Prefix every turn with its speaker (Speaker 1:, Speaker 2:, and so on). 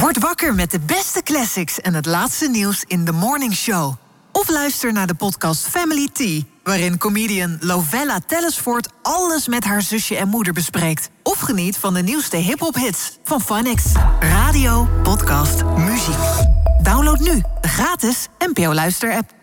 Speaker 1: Word wakker met de beste classics en het laatste nieuws in The Morning Show. Of luister naar de podcast Family Tea, waarin comedian Lovella Tellisford alles met haar zusje en moeder bespreekt. Of geniet van de nieuwste hip-hop-hits van Phonics. Radio, podcast, muziek. Download nu de gratis NPO Luister-app.